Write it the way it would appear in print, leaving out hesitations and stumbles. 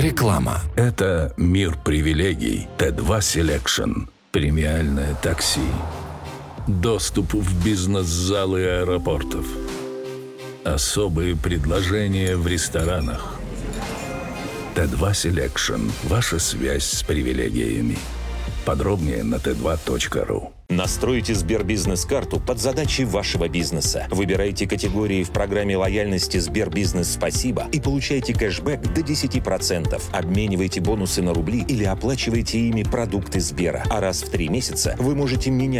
Реклама. Это мир привилегий. Т2 Selection. Премиальное такси. Доступ в бизнес-залы аэропортов. Особые предложения в ресторанах. Т2 Selection. Ваша связь с привилегиями. Подробнее на t2.ru. Настройте Сбербизнес-карту под задачи вашего бизнеса. Выбирайте категории в программе лояльности Сбербизнес Спасибо и получайте кэшбэк до 10%. Обменивайте бонусы на рубли или оплачивайте ими продукты Сбера. А раз в 3 месяца вы можете менять